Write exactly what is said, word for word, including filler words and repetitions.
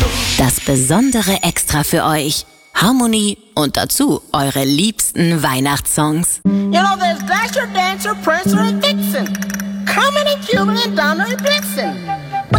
Das besondere Extra für euch. Harmonie und dazu eure liebsten Weihnachtssongs. You know, there's Dasher, Dancer, Prancer and Vixen. Comet and Cupid and Donner and Blitzen.